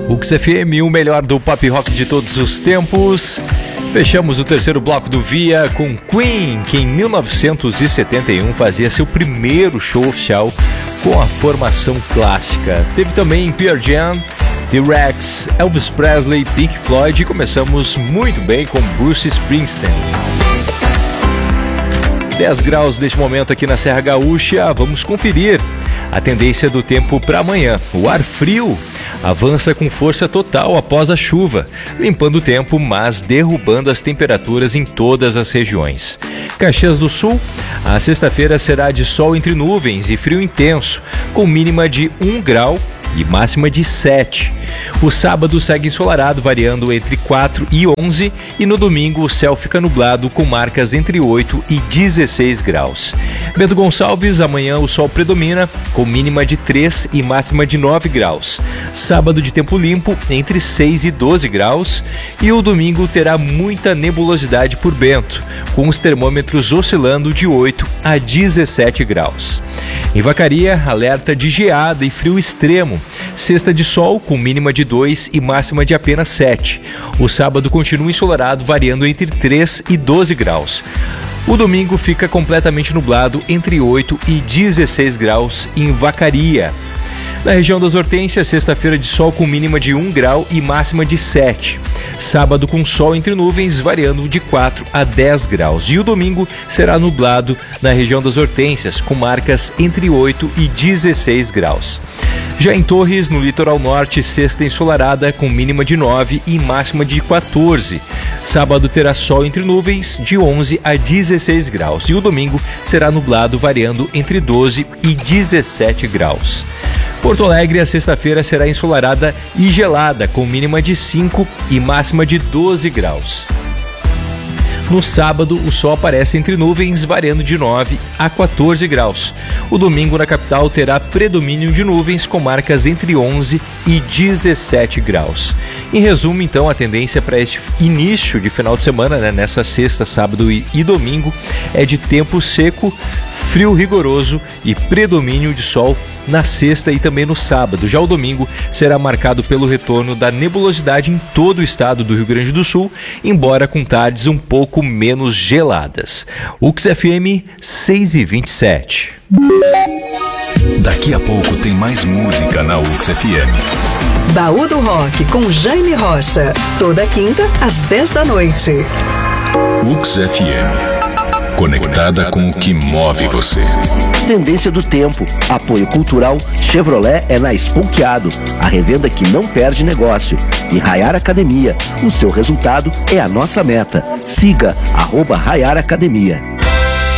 UX FM, o melhor do pop rock de todos os tempos. Fechamos o terceiro bloco do Via com Queen, que em 1971 fazia seu primeiro show oficial com a formação clássica. Teve também Pearl Jam, T-Rex, Elvis Presley, Pink Floyd e começamos muito bem com Bruce Springsteen. 10 graus neste momento aqui na Serra Gaúcha, vamos conferir a tendência do tempo para amanhã. O ar frio avança com força total após a chuva, limpando o tempo, mas derrubando as temperaturas em todas as regiões. Caxias do Sul, a sexta-feira será de sol entre nuvens e frio intenso, com mínima de 1 grau e máxima de 7. O sábado segue ensolarado, variando entre 4 e 11, e no domingo o céu fica nublado com marcas entre 8 e 16 graus. Bento Gonçalves, amanhã o sol predomina, com mínima de 3 e máxima de 9 graus. Sábado de tempo limpo, entre 6 e 12 graus, e o domingo terá muita nebulosidade por Bento, com os termômetros oscilando de 8 a 17 graus. Em Vacaria, alerta de geada e frio extremo. Sexta de sol, com mínima de 2 e máxima de apenas 7. O sábado continua ensolarado, variando entre 3 e 12 graus. O domingo fica completamente nublado, entre 8 e 16 graus em Vacaria. Na região das Hortênsias, sexta-feira de sol com mínima de 1 grau e máxima de 7. Sábado com sol entre nuvens, variando de 4 a 10 graus. E o domingo será nublado na região das Hortênsias, com marcas entre 8 e 16 graus. Já em Torres, no litoral norte, sexta ensolarada com mínima de 9 e máxima de 14. Sábado terá sol entre nuvens, de 11 a 16 graus. E o domingo será nublado, variando entre 12 e 17 graus. Porto Alegre, a sexta-feira será ensolarada e gelada, com mínima de 5 e máxima de 12 graus. No sábado, o sol aparece entre nuvens, variando de 9 a 14 graus. O domingo na capital terá predomínio de nuvens, com marcas entre 11 e 17 graus. Em resumo, então, a tendência para este início de final de semana, nessa sexta, sábado e domingo, é de tempo seco, frio rigoroso e predomínio de sol na sexta e também no sábado. Já o domingo será marcado pelo retorno da nebulosidade em todo o estado do Rio Grande do Sul, embora com tardes um pouco menos geladas. UX FM 6h27. Daqui a pouco tem mais música na UX FM. Baú do Rock com Jaime Rocha. Toda quinta às 10 da noite. UX FM. Conectada com o que move você. Tendência do tempo. Apoio cultural Chevrolet é na Esponqueado, a revenda que não perde negócio. E Rayar Academia, o seu resultado é a nossa meta. Siga @Rayar Academia.